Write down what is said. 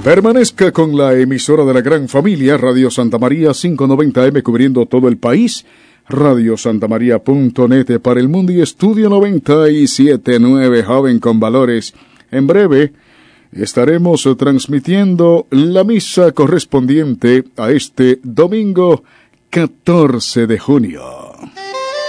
Permanezca con la emisora de la gran familia, Radio Santa María 590M, cubriendo todo el país, radiosantamaria.net para el mundo y Estudio 97.9, joven con valores. En breve estaremos transmitiendo la misa correspondiente a este domingo 14 de junio.